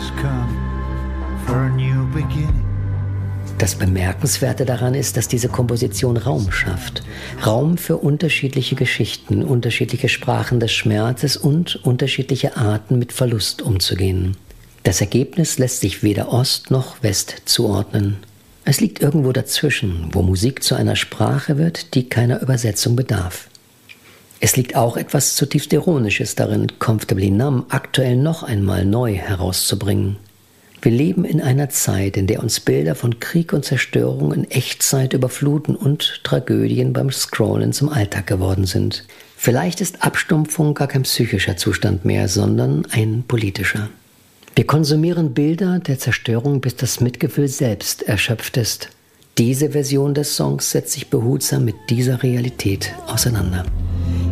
Das Bemerkenswerte daran ist, dass diese Komposition Raum schafft. Raum für unterschiedliche Geschichten, unterschiedliche Sprachen des Schmerzes und unterschiedliche Arten, mit Verlust umzugehen. Das Ergebnis lässt sich weder Ost noch West zuordnen. Es liegt irgendwo dazwischen, wo Musik zu einer Sprache wird, die keiner Übersetzung bedarf. Es liegt auch etwas zutiefst Ironisches darin, Comfortably Numb aktuell noch einmal neu herauszubringen. Wir leben in einer Zeit, in der uns Bilder von Krieg und Zerstörung in Echtzeit überfluten und Tragödien beim Scrollen zum Alltag geworden sind. Vielleicht ist Abstumpfung gar kein psychischer Zustand mehr, sondern ein politischer. Wir konsumieren Bilder der Zerstörung, bis das Mitgefühl selbst erschöpft ist. Diese Version des Songs setzt sich behutsam mit dieser Realität auseinander.